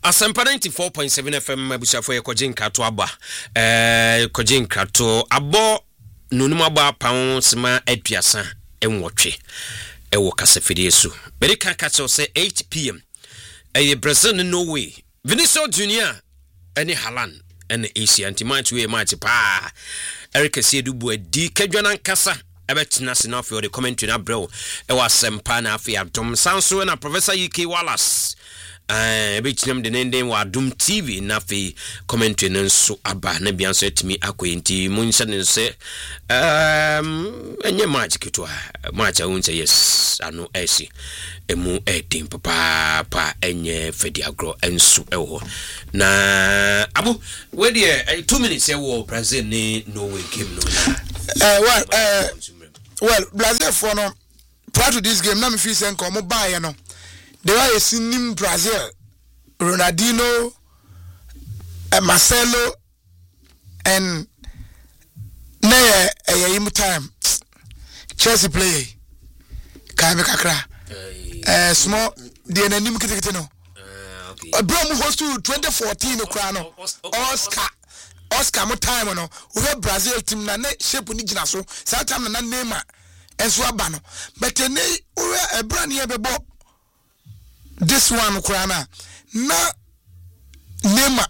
Asempa 94.7 FM abusafo ye kogin krato aba kogin krato abo nunum aba pawo sema aduasa enwotwe ewo kasafidi esu berika kacho say 8 pm Brazil Norway Vinicius Junior any Haaland and Asia anti-match we match pa Eric Siedubu edi kedwana nkasa ebetina se na for the commentary na bro e was Asempa na afia Dom Sanso na Professor UK Wallace betinam de nenden wa Dum TV na fe commentary nso aba na bia nso etimi akwenti munse ne se enye match kitwa match awunse yes ano esi emu edin papa enye fedi agro enso ewo na abu we dey 2 minutes ewo Brazil ni Norway game no well Brazil for no prior to this game na me feel say nko buy no they were seeing Brazil, Ronaldinho, Marcelo, and time Chelsea play. Kaime kakra. Small the enemy kitikitino. Bro host to 2014 Ukraino. Oscar mo time no. We have Brazil team na shape ni gina so. Sometime na Neymar enso abano. But ne we brand here bebo this one Ukraina na Neymar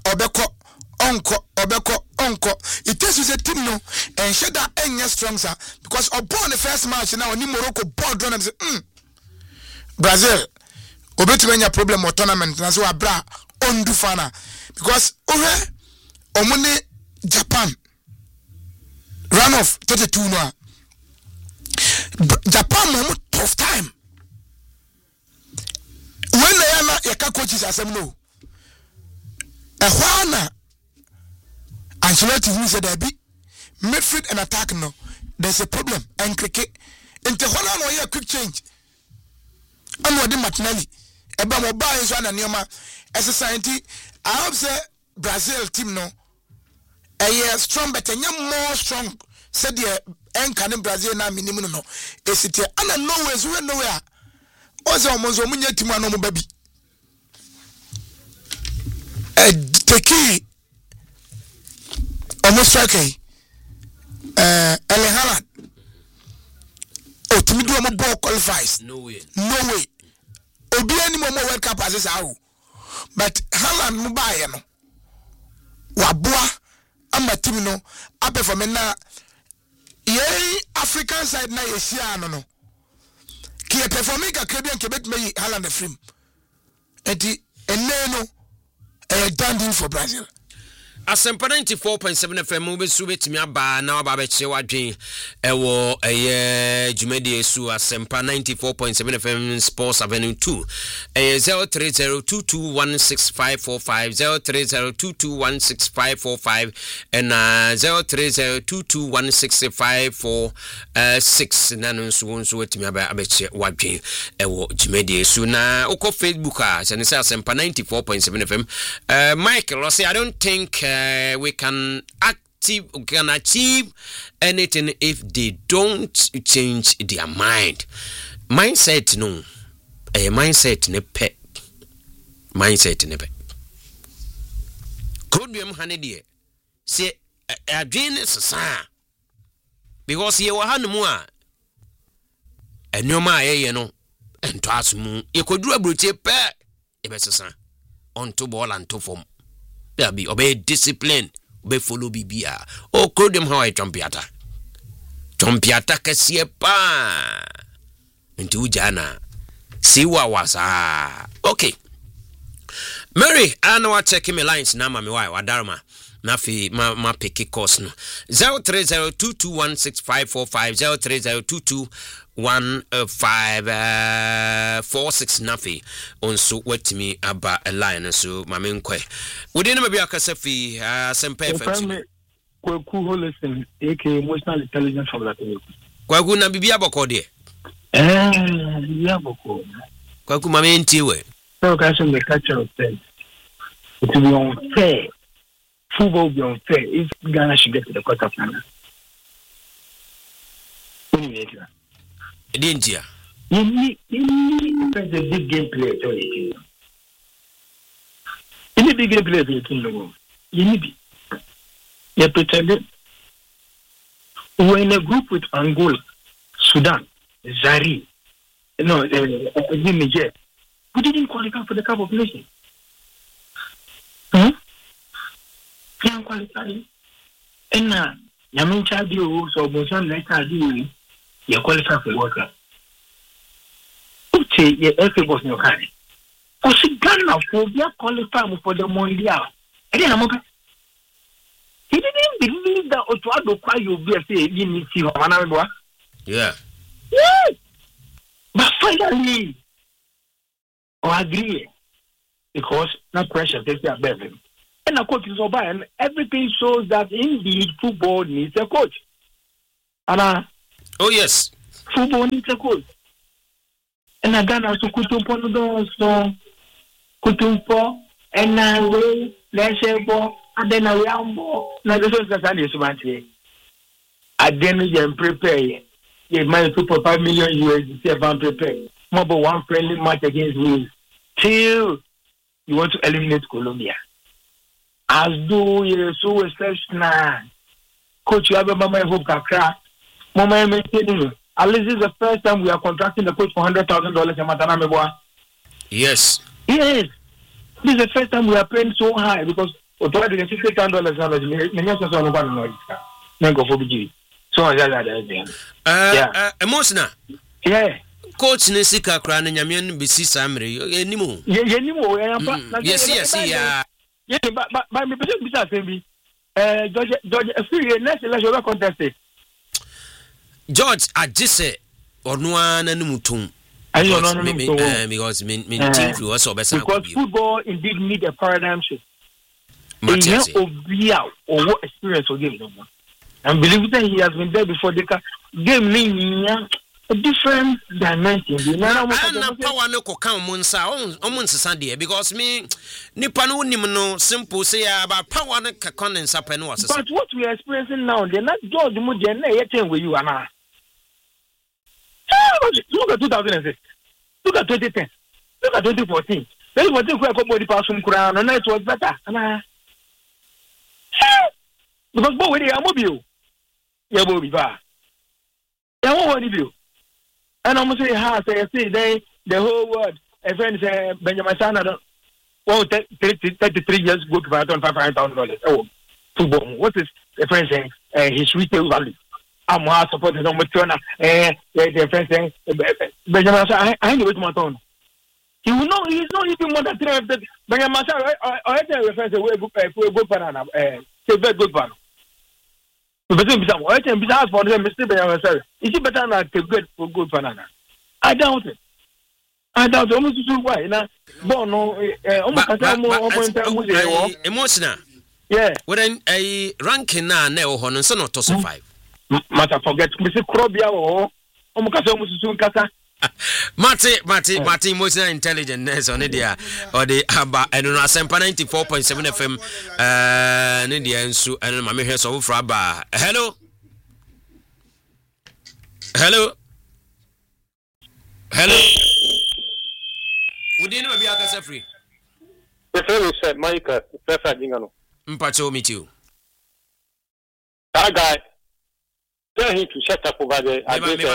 onko it is a team no and sheda enya strong sir because upon the first match now ni Morocco board run and say Brazil obetimenya problem or tournament na so abra ondu fana because omune Japan run off 32 no Japan mo tough time when they are not your coaches as no a Juana Ancelotti who said there be midfield and attack no there's a problem and cricket into Juana no here quick change and what the Martinelli eba mobile is one and yoma as a scientist I hope say Brazil team no a year strong but a more strong said the encan Brazil na minimum no is it here and nowhere we nowhere Ozo monzo munye timu no baby. Teki almost strike Erling Haaland. Oh, to me do am ball qualifies. No way. Obi any more World Cup as is how. But Haaland mo buy no. Wa boa ama team no abe for me na ye African side na ye sia no. Ki performing ka Caribbean Quebec me Haaland film. Enti eneno danding for Brazil. Asempa 94.7 FM we besu betimi aba na aba be che wadwen ewo Jumedi Esu Asempa 94.7 FM Sports Avenue 2 0302216545 0302216545 and 0302216546 nanu nso wetimi aba abeche wadwen ewo Jumedi Esu na uko Facebook se say Asempa 94.7 FM Michael Rossi I don't think we can achieve anything if they don't change their mind. Mindset no. Mindset ne pe. Mindset ne pe. Kodum hanedie. Se adwene sesa. Because ye wa hanu mu a enoma ayeye no ento asmu. Ye koduru abrotie pe e be sesa. Onto ball and to form. There be obey discipline, obey follow bibia. Oh, call them how I champiata. Champiata kasie pa. Into jana. See what was okay. Mary, I know what checking my lines now, my wife, Wadarma. Nafi ma picky course no 0302216545 03021546 nafi onso wetimi aba a line so mame nkwe wodi na mabia akasafi Asempa FM Kwaku Holisten aka emotional intelligence from that Kwaku na bibia boko de bibia boko Kwaku mame ntiwe so ka some culture of things it will be unfair. Football will be unfair if Ghana should get to the quarterfinal. Dingia. You need the big game player. big game players in the world. You need it. You're pretending. We're in a group with Angola, Sudan, Zaire, Niger. We didn't qualify for the Cup of Nations. Can't qualify. And now, Yamin Chadi, so Bosan Neta, you qualify for the World Cup. Okay, yeah, every was no carry. Because Ghana for their qualifying for the Mondial. And then he didn't believe that Otuado Kwayo be a say you need to Managua. Yeah. Yeah. But finally, I agree. Because not pressure takes their better. And a coach is over, and everything shows that indeed football needs a coach. And oh yes. Football needs a coach. And I got also Kutumpo no so Kutumpo and now let's say and then I am now this was the Sunday Sumanti. I didn't prepare. You might 2.5 million USD about prepare. More one friendly match against Wales. Till you want to eliminate Colombia. As though you're so exceptional. Coach, you have a mama hope crack. Mama maintaining. At least this is the first time we are contracting the coach for $100,000 in Matanameboa. Yes. Yes. This is the first time we are paying so high because we are doing $60,000. So yeah. Emotional. Yeah. Coach Nesika Kran and Yamian Bisi Samri. Anymore. Yes. Yeah, but me bisa sembi. George, a free next election contested. George, I just say or no one and mutum. Because think you also better. Because football indeed need a paradigm shift. Or what experience will give them. And believe that he has been there before they can game meaning a different dimension. Power no come Munsa on Sunday because me Nipano Nimno simple say about power no condens up and was. But what we are experiencing now, they're not George Mujan yet where you are now. Look at 2006, look at 2010, look at 2014. Then what if we have body pass from Crown and it was better. Because both way are mobile. Yeah, Bobby Bar. They won't you. And I'm say, say, the whole world, a friend said, Benjamin Sana, 33 years, go to $500,000. Oh, football. What is the friend saying? His retail value. I'm more supported on Matrona. The friend saying, Benjamin Sana, I ain't with my tone. He will know he's not even more than 300. Benjamin Sana, I tell your friends, a good banana, a very good banana. But I can be asked for them, Mr. Benjamin Sana. Is it better than a good banana? I doubt it. Almost too why. Now, Bono, emotional. Yeah. Well, then a ranking now, no, Honor, son of Tosso 5. Mata forget Mr. Krobia or almost soon Kata. Marty, emotional intelligence on India or the Abba and on Asempa 94.7 FM, India and Su and Mammy Hess of Fraba. Hello. Would you know be a free? The fellow said, Micah, Professor Dingano. Mpacho meet you. That guy. Tell him to shut up over there.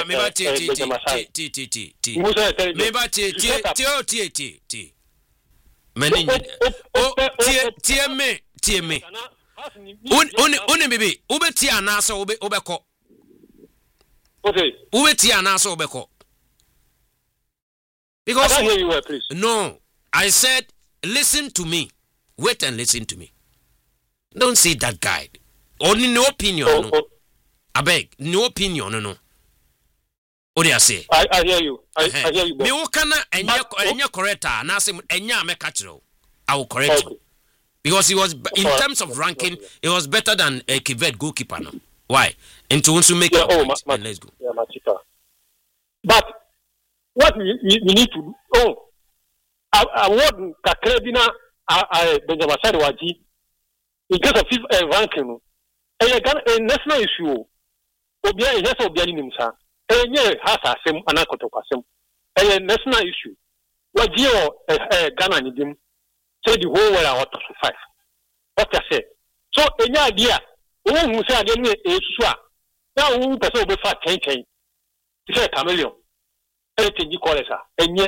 Because I hear you well, please. No, I said, listen to me. Wait and listen to me. Don't see that guy. Only no opinion. I beg, no opinion, no. What do you say? I hear you. I hear you. Me wakana enya correct na say enya me catch you. I will correct you. Because he was in terms of ranking, it was better than a Kivet goalkeeper now. Why? And to also make and let's go. Yeah, but what we need to do? Award Kakredina Benjamin Sadwaji in case of FIFA ranking. A national issue. Obia is also Obiani Nimsa. Has a same anakotokwasem. A national issue. What you Ghana need him. say the whole world are top 5 what I say so any idea who say again so now who person be fat 10 say chameleon anything you call it enye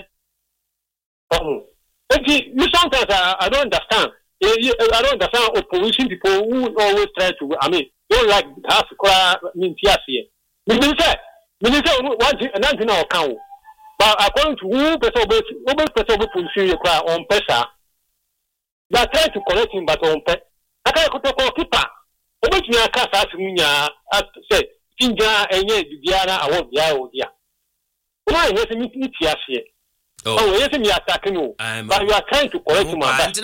you sometimes I don't understand I don't understand opposition people who always try to don't like half mean here minister one thing and now count but according to who person pursue on pesa they are trying to correct him but on pesa I can't go keeper obet me aka sa munya say tinja enye biara awo bia o dia why you say me tiase oh yes me attacking you but you are trying to correct him but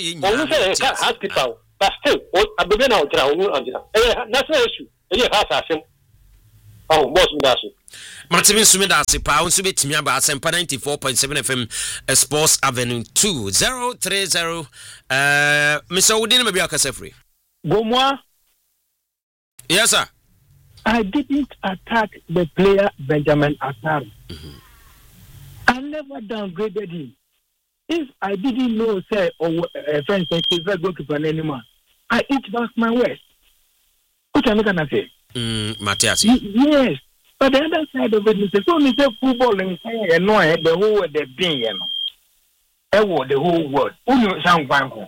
still abebe na ojira onu ojira national issue ha sa asem boss me dash Martin Sumida Sipa, on Subit Miaba, Sempa 94.7 FM, Sports Avenue 2030. Mr. Udin Mabiaka Sefri. Gomwa? Yes, sir. I didn't attack the player Benjamin Asare. I never downgraded him. If I didn't know, say, or a friend said, he's a goalkeeper anymore, I eat back my words. What am I going to say? Matthias. Yes. But the other side of it is so say football and say no the whole world the being you know. The whole world. Who you sound fine.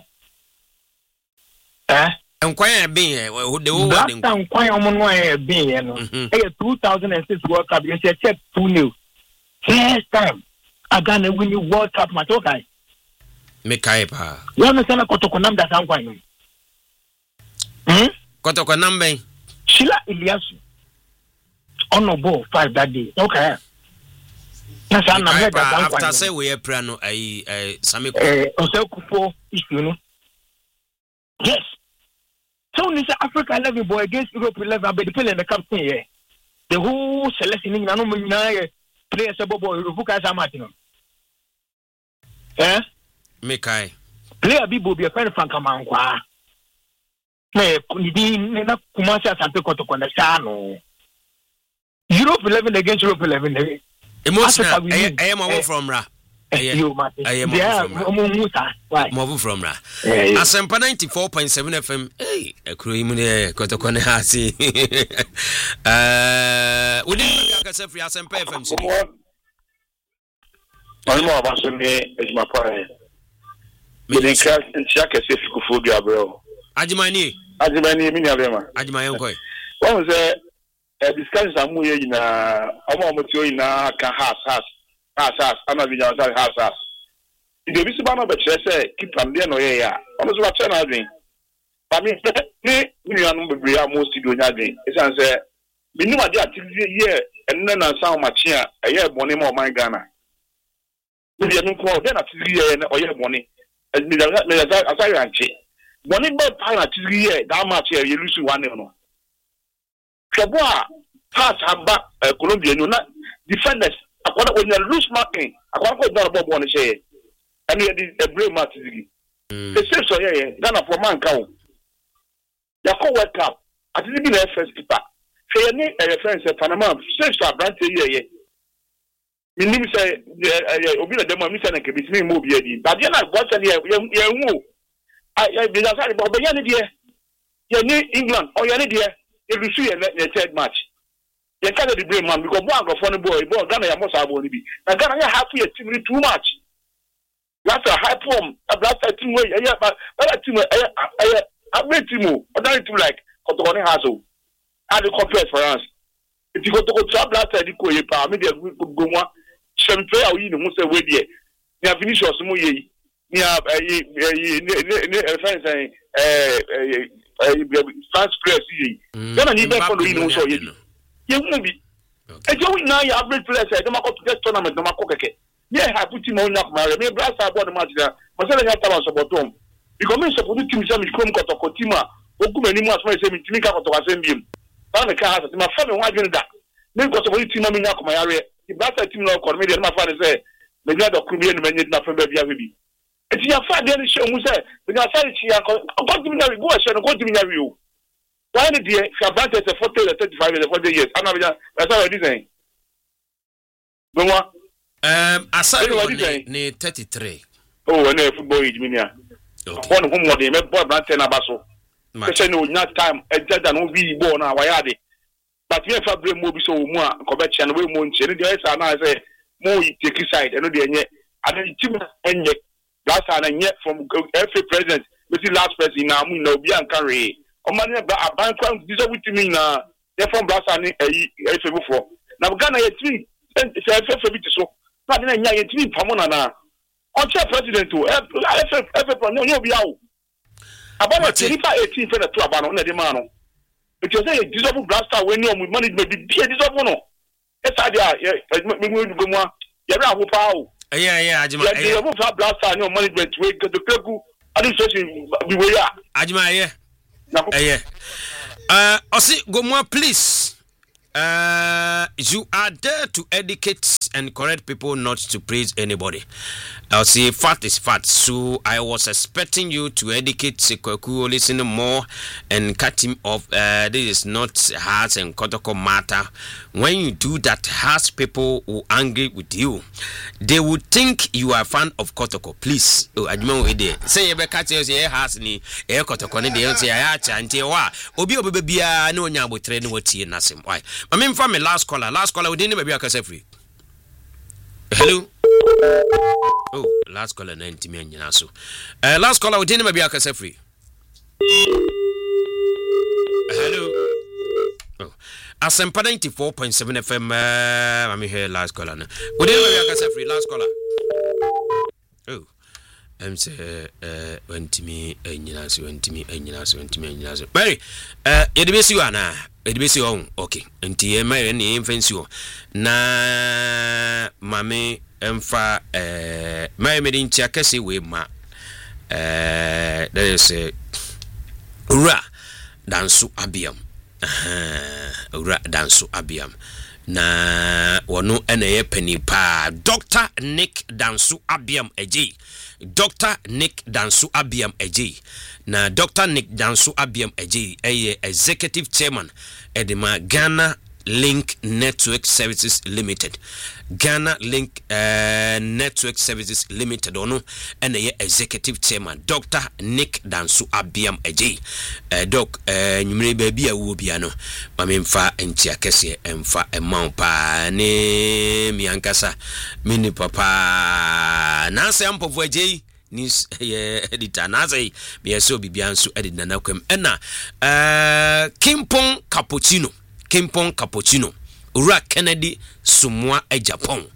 And quite being the whole world sound quite on being you know. 2006 World Cup you said check 2-0. First time I gonna win the World Cup match okay. Mekaipa. You understand Kotokonam that sound fine. Kotokonam Sheila Iliasu. On no ball 5 that day. Okay. After say we are prano Sami Oseko issue no. Yes. So this Africa 11 boy against Europe 11 but depending on the captain here. The whole selection in no players boy Rufuka Samatino. Mekai. Player Bibo be a friend Frank Amankwa. Na Kumasi Asante Kotoko Sano. Europe 11 against Europe 11. Emotional. I am over from Ra. I am over from Ra. Asempa 94.7 FM. Hey, a crew imune Kotokone Hasi. We didn't get a free Asempa FM. One more of us is my point. We didn't crash and check a safe phobia, bro. Ajimani, Minavema. Ajimayonko. What was there? Discussions are more in a motor in a house. I'm not being outside house. If you visit one of the church, keep them there no yeah. Almost what channel doing. I mean, we are most to do nothing. It's answer. We knew what year and then I saw my chair a year money more my Ghana. If you don't call then a 3 year or year money. As I ran check. Money about time at 3 year, that much you lose 1 year. Kabua pass hamba Colombia no na defenders akwana when you lose marking akwana ko don bobo no say and the brave match digi the same so yeah Ghana for man kan ya ko World Cup at the be first keeper say any reference Panama same so brand yeah minim say obi na dem mi say na ke bitimi mo bi adi but na what say ya hu I be that say but ya ni there ya ni England or ya ni there if you see a third match, you can't the blame man because one of funny boy, Ghana Yamosa won't be. Now Ghana have to team too much. That's a high form, a black team way, but that team, I made team, another team like Cotoni Hazel. And the compare for us. If you go to go black side, you go, maybe a good go one, some player we know say way there. You have finished your smoye. You have a friend saying, France players then I need back for the so you won't be and you now you have great players I don't want to get tournament no matter yeah I put him on up my me blast about the match there but say I tell us about him because me suppose to team some come to Kotima oku many match my say me team ka to assemble now the car has my family why doing that me go suppose team me nyako my area the blast team no come me my father say me get the crew me na friend be abi it's your father show mu say we got say chi go to me go say go to me you why did you have advantage of 40 or 35 or 40 years I'm not that's how it is saying no aside ne 33 oh and football age me One home what they make boy brand ten abaso. Say no not time eja no be born na wayade. But me fa blame mo bi so mu a ko be che no we mo nche ne dey say na say mo take side no dey enye and team enye last time enye from every president we see last person na mu na obi an carry o man na ban kwan this with me na they from last time efe before na Ghana ye three say efe bi so na dey enye ye three pamo na on chair president to efe no obi awo about 18 for the two abano na dey man no. Because they dissolve blaster when you management be dissolve no. Yes, I me go mo. Ya bra ho pa o. Yeah, Ajima. Ya go fa blaster no management we go the kegu administration be we ya. Ajima yeah. Osi Gomwa, please. You are there to educate and correct people, not to praise anybody. I'll say fact is fact. So I was expecting you to educate Sekweku, listen more and cut him off. This is not Hearts and Kotoko matter. When you do that, Hearts people will angry with you. They would think you are a fan of Kotoko. Please, I don't say you cut your Hearts ni Kotoko ni they say I change wa. Obi bia no nyabo train what you nasim. Why? I mean, from my last caller, we didn't maybe I can say free. Hello. Oh, last caller 90 million. So, last caller, we didn't maybe I can say free. Hello. Oh, Asempa 94.7 FM. I'm here. Last caller. We didn't maybe I can say free. Last caller. Oh, I'm say went to me. Barry, you the you are now. Edibesi on okay nti e ma ne infensi o na mame emfa ma medin chia kase we ma there is ura danso abiam na wono ene ye pani pa Dr. Nick Danso Abiam Eji na Dr. Nick Danso Abiam Eji executive chairman edema Ghana Link Network Services Limited ono and executive chairman Dr. Nick Danso Abiam Eji doc nyumre baby a wo bia no mamemfa entia kese emfa emampa ne miankasa mini papa na se ampofu Eji nis editor na say be so bibia nso edit na nakwem na Kimpon Cappuccino Ura Kennedy Sumwa Japan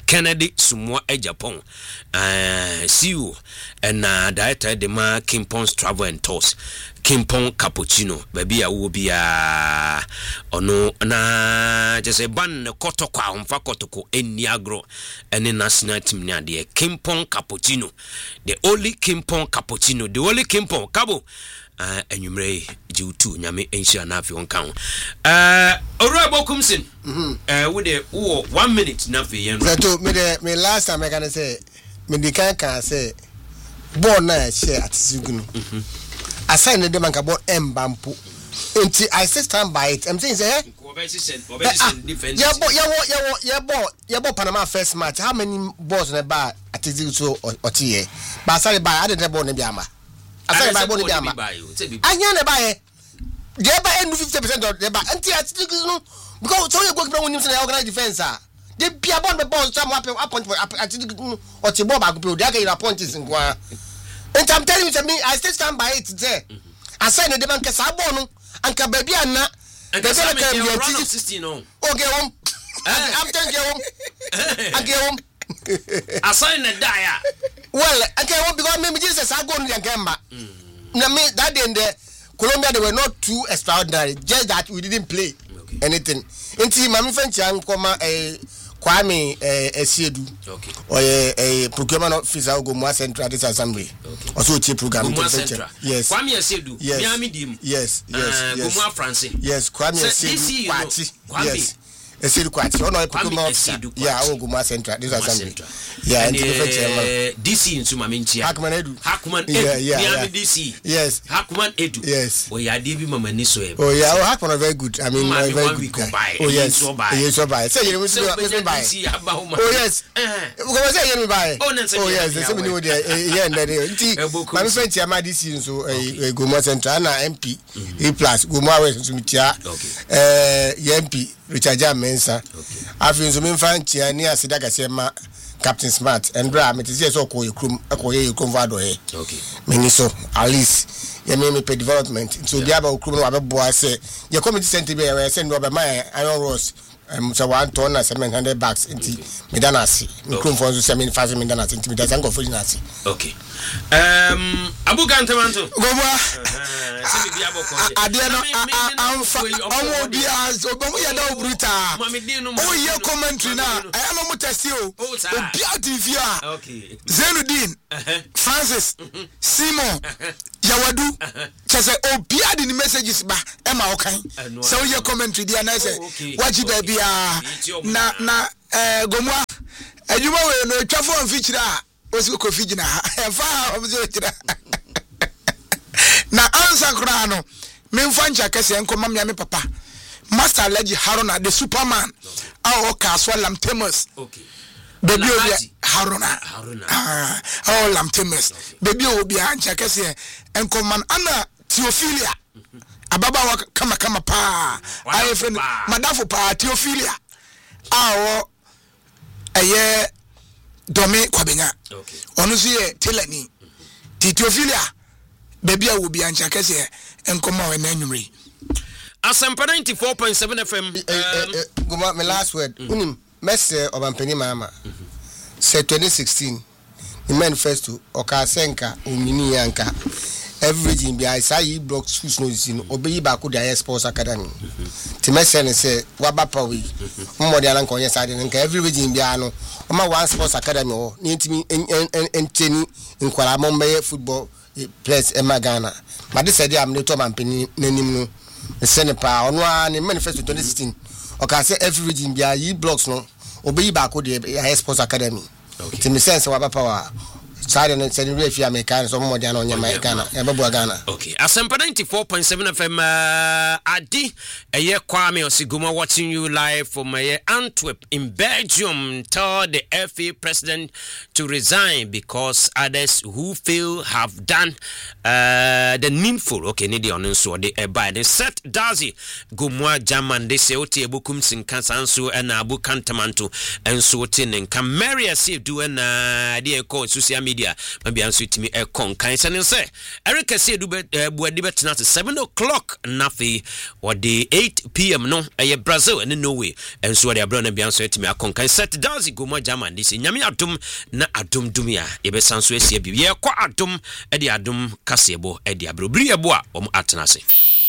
CEO and director de ma Kimpon's Travel and Tours Kimpon Cappuccino baby a wo bia ono na just a ban kotokwa umfa kotoko eniagro ene national team nya de Kimpon Cappuccino the only Kimpon Cabo enyumre jiutu nyame enhia na afi wonkan ora bokumsin we dey 1 minute na afi yen so me last time I can say me the can say born na share at Zugunu assign the man ka born mbampo until I stand by it. I'm saying say defense yeah Panama first match how many balls na ba at Zugunu or tie but sorry by I didn't born na biama assign by born biama anya na ba they buy 50% of the anti Zugunu because so you go bring him say organize defense they be about the balls some appoint at or Tibo ba go they get appoint is ngwa and I'm telling you me I still stand by it there assign the man kesa no anka baby ana and the 16 no okay I'm telling you again assign the dia well okay because me Jesus I go no yangamba na me that day in the Colombia they were not too extraordinary just that we didn't play anything until mami fenchi ankoma Kwame Esiedu okay or procurement officer Gomwa Central this assembly also chief program yes Kwame Esiedu Miami dim yes Gomwa France yes Kwame Esiedu party yes Esidu Kwati. Oh no, Kukuma officer. Yeah, Goma Central. This was Assembly. Yeah, and DC in Sumaminchi. Hakuman Edu. Hakuman Edu. Yeah. DC. Yes. Hakuman Edu. Yes. Oh yeah, David Mamaniso. Oh yeah, Hakuman very good. I mean, very good. Oh yes. So buy. Say you must buy. Oh yes. Because say you buy. Oh yes. Say me know there. Yeah, my friend Tiama DC so Goma Central na MP. A plus Goma West Sumitia. MP Richard Mensa. After so me fan tia ni asida kasema Captain Smart and bra me tisi so ko yekrum vado he. Okay. Meniso Alice ye me pay development. So dia ba okrum no abeboa say ye community center be we say no be my iron rods. So 1 ton and 700 bags into Medanasi. Mikrum for 75 Medanasi into Medanasi for Nasi. Okay. Abu Gantamanto. Commentary now. I am a Mutasio. Okay. Zenudin, Francis, Simon, Yawadu, Chase, Opiad in the messages by Emma Okay. So your commentary, dear Nice. What you baby na Gomwa. And you know, travel and feature. Was you could figure na answer Grano. Memfancha Cassie and Comamia Papa. Master Lady Haruna, the Superman. Our Castle Lam Temus. Okay. Baby Haruna. Oh, Lam Temus. Baby will be Ancha Cassie and Command Anna Theophilia. Ababa kama pa. I friend Madafo pa Theophilia. Our a year Dome Kwabenya. Okay. Onusie Telani. Theophilia. Baby will be Ancha Cassie and come out and enumry. Asampa 94.7 FM. Guma, my last word. Unim, Messer of Ampeni Mama. Say 2016. The manifesto, Okasenka, Umini Yanka. Everything be I say block schools no obey back with the sports academy. Timesen say, Wabapawi, Modialan Konya side and everything be ano. Oma one sports academy or need me and Tenny in Kuala Lumpur football place Emma Ghana. But this idea I'm not Ampeni Nenimno. The Senepa on one manifesto 2016. Okay, say everything be I blocks no obey back with the sports academy. Timesen say Wabapawa. Side and sending refugee Americans or more than on Ghana. Okay, Asampa 94.7 FM. Adi, a year Kwame Osiguma watching you live from Antwerp in Belgium. Told the FA president to resign because others who feel have done the needful. Okay, Nidi on so the by the set Dazi Gumwa German. They say Oti Bukum Sinkansansu and Abu Kantamanto and so tin and Kamaria see do an idea called social media. Maybe answer to me a concan and say Erica said debate at 7 o'clock nafi or the 8 p.m. no Brazil and Norway and so they are brand be answer to me a concan set does it go more German this in Yami Adum na Adum Dumia Ebe Sansu Ebi ye kwa Adum Edi Adum Kasebo Edi Abrubri Eboa Atanase.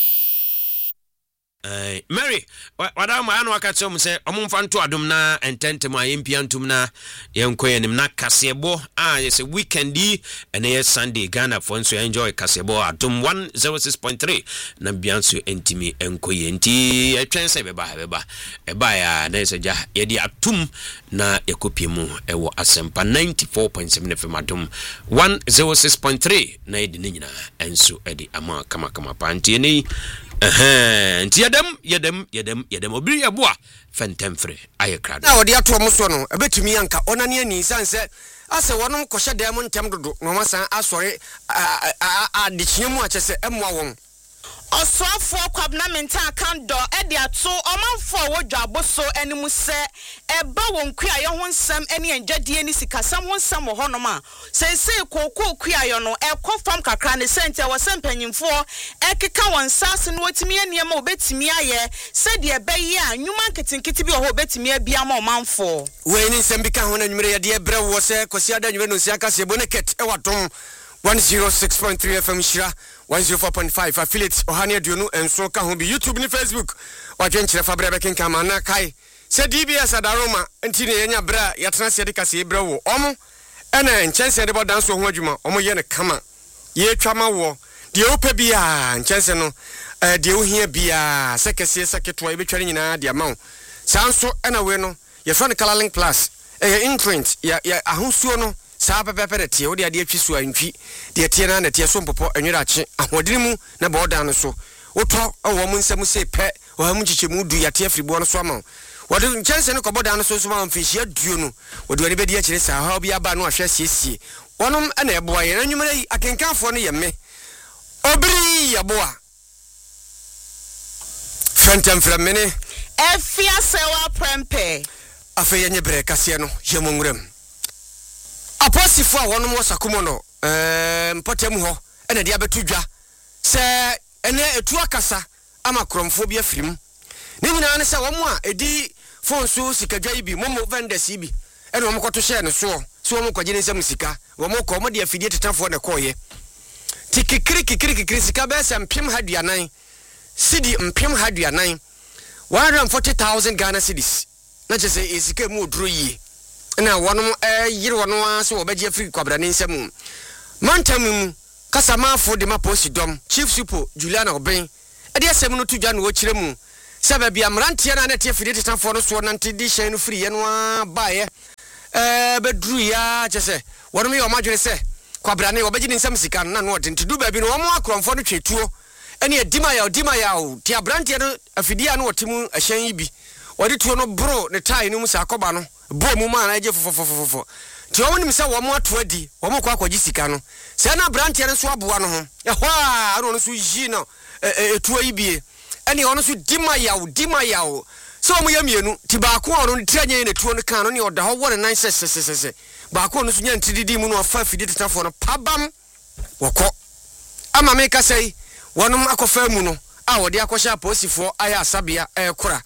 Mary, what am I no aka tell me say omumfanto adom na entente ma yempiantum na yenkoye nim na kasebo yes a weekend and yes Sunday Ghana for so enjoy kasebo adom 106.3 na bianso entimi enkoye enti etwense beba ya na seja ye di atum na ekopiemu ewo Asempa 94.7 FM adom 106.3 na edi nyina enso edi ama kama panti ni nti yedem obiri eboa fentemfre ayekrado na wodi ato mo so no ebetumi anka onane ani sanse ase wonom kohye dem ntem dodo no masan asori adichiemu achese emwa won Osofo kwabna menta akando e de ato omanfo wodwa aboso animu se eba wonkua ye ho nsam ene enjade ni sikasam ho nsam ho no ma sese kokko kua ye no ekofam kakra ne sente wo sempanyimfo ekeka won sase no otimi aniema obetimi aye se de ebeyi a nwuma nketinkiti bi ho obetimi abia ma omanfo we ni nsam bi ka ho na nwumere ye de ebre wo se kosi ada nwumere no si aka se boneket e wadom 106.3 FM Shira 104.5 affiliate Ohania Duonu and so ka ho bi YouTube ni Facebook wadwenkyere fa brebe kenka ma na kai se DBS adaroma ntine yenya bra yatena se de kase ebra wo omo ena nchense de bodan so ho adwuma omo ye ne kama ye twama wo de opa bia nchense no de ohia bia sekese seketo ebetware nyina de amawo sanso ena we no ye fro ne Colorlink Plus imprint ya ahosuo no saa pepepe de tie wo de ade atwi so antwi de tie na tie so mpopo anwirache ahodene mu na boda no so wotɔ wo mu nsɛm se pɛ wo mu chichemu du ya tie fribo no so ama wode nkyɛnse no kɔboda no so so ma mfihia duo no wode wani bedi akyire saa ha obi aba no ahwɛ siesie wonom na ɛboa yɛ anwumere yi akenkanfo no yɛ me obiri yɛboa Fentem Framene Efia sewa prempe afa yenye bre kase no yemongrem aposifo a wonom wasakomo no mpotem ho ena dia betudwa se ene etu akasa ama kromfo bi afirim ne nyina ne se womo a edi phone so sikadwa ibi momo vendors ibi ena womo koto share ne so womo kwaje ne nsam sika womo ko mo de afidie tetafo ne koye tikikiri sika be se mpem haduanan Sidi mpem haduanan 140,000 Ghana cedis na chese esika mu oduro yi na wonom yire wono ase wo beje free kwabra ne nsam mantam mu kasamafo de maposi dom chief supo Juliana Oben ade asem no tudwa no okire mu sebe bia mrantie na tie fide tetafo no so na ntidi hyen no free ye no baaye beduru ya chese wonom ye omadwene se kwabra ne wo beje ne nsam sika na no odintidu ba bi no wo akromfo no twetuo ene dima ya ti abrantie no afidia no otimu ahyan yi bi wode tuo no bro ne tai no musa akoba no bo mu ma na je fofofofofo ti o nim se wo mo ato adi wo mo kwa kwaji sika no se na abrantie no so aboa no ho ehwa aro no so yi no etuo yi bi ene ono so dima ya so mo yamienu ti ba ko ono ne tianye ne tuo no kan no ne oda ho wore nan se ba ko no so nya ntididi mu no afa afidie tetafo no pabam woko ama me ka sei wonum akofa mu no a wode akosha posifo aya asabia kora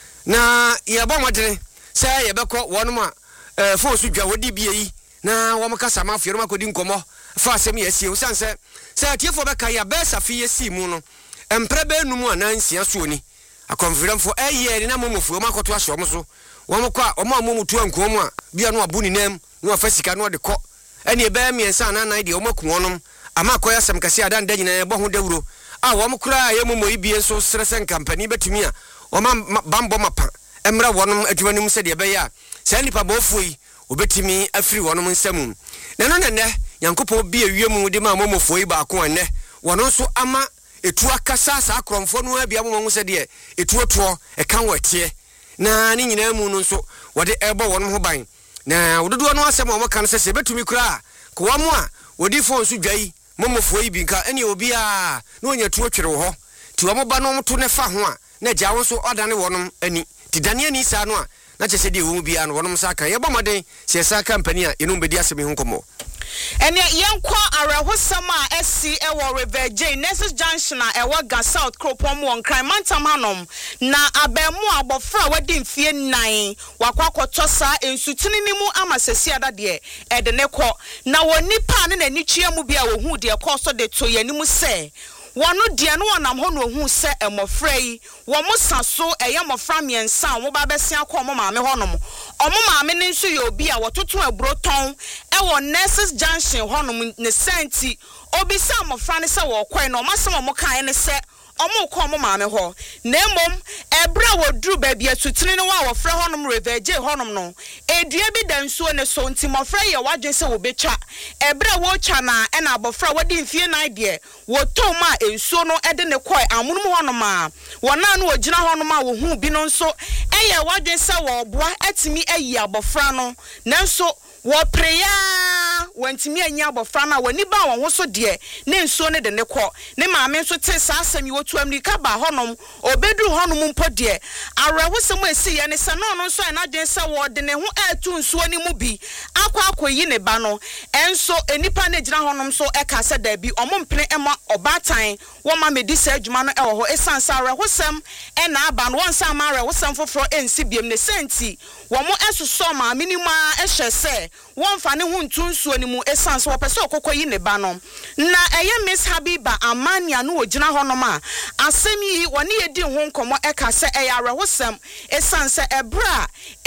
na yebo modene se yebekọ wonum a fo su dwa wodi bie yi na wo mka sama afiro makodi nkomo fa asem yesie usanse se atiefo beka ya besa fi yesi mu no emprebe numu anansia so ni akonfiremfo eye na momofuo makoto ahye mo so wo mkwa omamutu ankom a bia no abuni nam no afasika no de kọ ene ebe miensa na nan de omaku wonum ama koya sem kase adan da nyina ebo ho dawuro a wo mkura ye momo ibie so stresen company betumi a o ma bambo mapa emra wonom adwumanim se de be ya se nipa bofuyi obetimi afiri wonom nsam na no ne Yankopo bi awiemu de ma momofo yi ba ko enne wono so ama etu akasa sa akromfo no abia mo se de etu oto e kan watie na ni nyina mu no so wode ebo wonom ho ban na wododo no asem o maka no se betumi kura ko wa mo a wodi fon so dwai momofo yi bi nka ene obi a na onya tu otwere wo ho ti wo mo ba no moto ne fa ho a na gya wo so odane wonom ani ti dane ani sa no a na chese de wo bi a no wonom sa kan ye bomoden se sa company a enu bedi asemi ho komo ene yenkwa arahosam a SC ewo River J Nessus Junction a ewo Ga South Kropom won kran mantam hanom na abemu abofra wadi mfie 9 wakwakoto sa ensutini ni mu amasesi adade ede ne kɔ na wonipa ne nani twia mu bia wo hu de kɔ so de to yanimu se wonu de no wonam ho no hu se emofra yi wo mo saso eye mofra miensa wo ba besia kɔ mo maame honom omo maame ne nso ye obi a wototo abroton ewo Nessus Junction honom ne senti obi sa mofra ne se wo kɔ no masem mo kan ne se omo ko omo maame ho na emom ebra wodru ba bia tutini ne wa wofra honom River J honom no edua bi da nsuo ne so nti mofra ye wadwen se wo betwa ebra wo twa na na abofra wadi mfie nan de wo tom a ensuo no ede ne koi amunum honom a wona no ogina honom a wo hu bi no nso eye wadwen se wo boa atimi ayi abofra no nanso wo preya wantimi anya abofra na wani ba won ho so de ne nsuo ne de ne kɔ ne maame nso te sa asɛm wotu amrika ba honom obedu honom mpo de awerɛhosɛm esi ye ne sɛ no no nso na dwen sɛ wo de ne ho atu nsuo ne mu bi akɔyi ne ba no enso enipa ne gyina honom so ɛka sɛ da bi ɔmo mpene ɛma ɔbatan wo ma medi sɛ adwuma no ɛwɔ hɔ esansa awerɛhosɛm ɛna aba no wonsa ma awerɛhosɛm foforo ensi biem ne senti wo mo ɛsoso ma minima ɛhwɛ sɛ won fa ne ho ntunsuo ne mu esanse wo pese okokoyi ne ba no na eye Miss Habiba Amania no ogina honom a asem yi woni edi ho nkomo eka se eye arehosem esanse ebra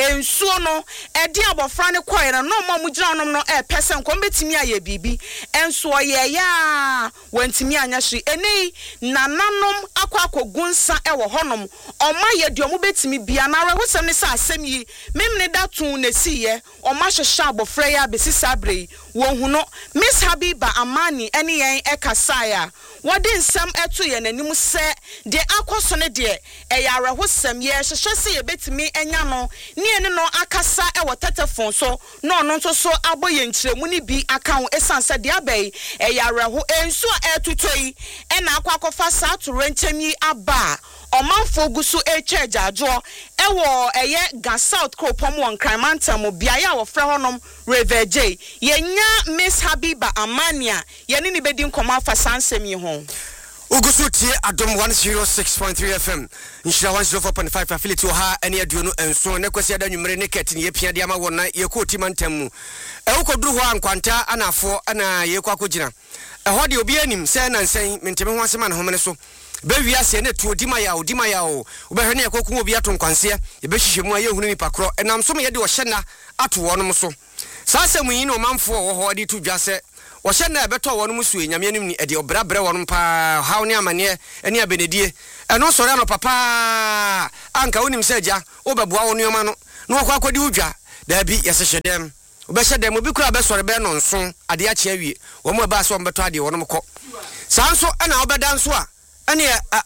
ensuo no edi abofra ne koye no no mo gina onom no pese nko betimi aye bibi enso ye ya wantimi anya hwe eni nananom akwakogunsa wo honom oma ye de omo betimi bia na rehosem ne sa asem yi memne datun na siye oma hwehwe abofra ya besisa abrei wo huno Miss Habiba Amani eni yen ekasaya wodi nsam eto ye nanim se de akoso ne de eya rehosem ye hwehwe se ye betimi enya no ne ene no akasa wo tetefon so no no nso so aboye nkyeremu ni bi aka ho esanse de abai eya reho ensu etutoi ena akwakofa sa atoro nkyemi aba omanfo gusu echeja ajo ewo eye ga South Kropom won Kramantam biaya wo frɛ honom River J yenya Miss Habiba Amania yene ni bedi nkoma afa sansem yi ho Ugusu tie Adom 106.3 FM Nshira 104.5 affiliate ha ene aduonu enso ne kwasi ada nwumre ne ketini ye pia de ama wona ye ko timantam mu koduru ho ankwanta anafo ana ye kwa kogina ho de obi anim se na nsen menteme ho asema na homene so be wiase ne to odima ya o ubehwe ne yakokun obi ato nkwanse ye be hihye mu aye hunu nipa kro enam so me ye de wo hyena ato wonom so saasem yi no manfo wo ho de to dwase wo hyena ebeto wonom so enyame anim ni ede obrabre wonom pa haw ne amane ene abenedie eno sore no papa anka wonim seja obeboa wo nioma no no kwa akodi udwa da bi yese hyedem obɛhyɛ obi kura bɛsɔre bɛ no nso ade akye awie wo mo ba so mbeto ade wonom kɔ sanso ɛna obɛda nso a ɛne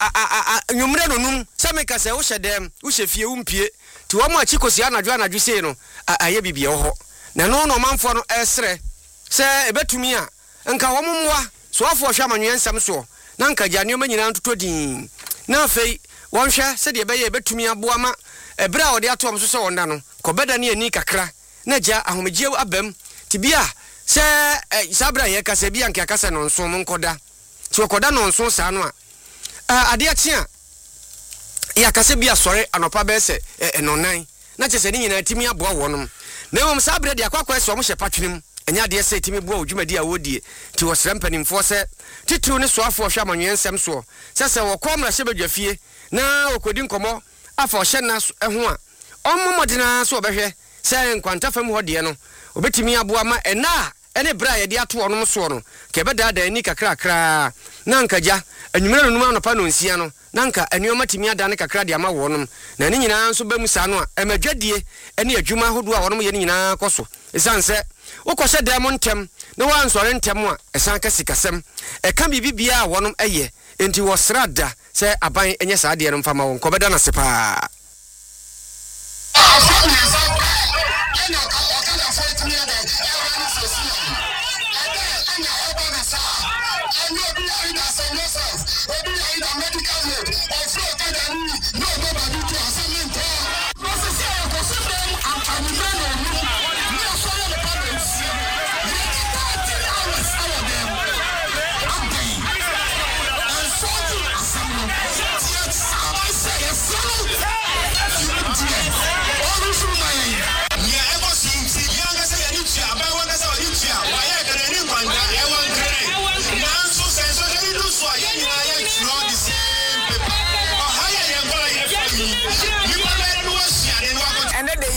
nwumre no num sɛ meka sɛ wo hyɛ dem wo hyɛ fie wo mpie ti wo mo akyi kosi anadwo sei no ayɛ bibie wo hɔ na no no manfo no ɛsrɛ sɛ ebetumi a nka wo momwa so afo hwɛ amanwen nsɛm so na nka gya ne omanyina ntoto din na afei won hwɛ sɛ de bɛyɛ ebetumi aboa ma ebra a ɔde ato am so sɛ wonda no kɔbɛda ne ani kakra na gya ahomegye abam tibia sɛ sabra ye kasa bia nka kasa no nso mo nkoda ti okoda no nso saa no a ade akye a ya kasa bia sɔre anopa bɛ sɛ enonan na kyɛ sɛ ne nyina timi aboa wonom na mmom sabra de akwakwa sɛ ɔmo hyɛ patwenem enya de sɛ timi boa odwumadi a wodie ti wɔ srɛ mpanimfo sɛ titiriw ne soafo hwɛ amanwen nsɛm so sɛ wɔkɔ mra hyɛ badwa fie na okodi nkɔmɔ afa ɔhyɛ na ho a ɔmo modena so ɔbɛhwɛ sɛ nkwanta fam hɔ de no obetimi aboa ma ɛna ene bra ye de ato onom so no ke beda da ani kakra na nkagya anwumere no anopa no nsia no na nka anuoma timi ada ne kakra de ama wonom na ne nyina nso bemu sa no a emadwadie ene adwuma hodo a wonom ye ne nyina koso esanse wokɔhyɛ dɛm ntem na wansɔre ntem a ɛsan ka sikasɛm ɛka bibibia a wonom ɛyɛ enti wɔsrada sɛ aban enye saa de no mfama won kɔbɛda na sepa